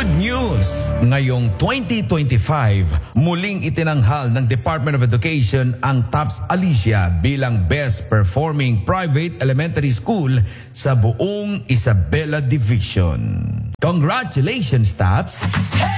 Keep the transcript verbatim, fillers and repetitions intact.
Good news! Ngayong twenty twenty-five, muling itinanghal ng Department of Education ang TOPS Alicia bilang Best Performing Private Elementary School sa buong Isabela Division. Congratulations, TOPS!